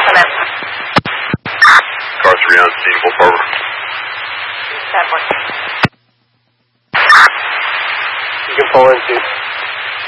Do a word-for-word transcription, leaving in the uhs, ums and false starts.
Affirmative. Car three on scene, pull forward. ten one. You can pull into